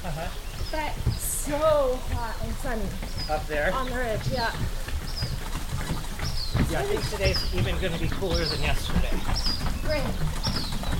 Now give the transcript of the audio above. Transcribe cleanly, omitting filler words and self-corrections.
But so hot and sunny Up there. on the ridge, yeah. Yeah, I think today's even going to be cooler than yesterday.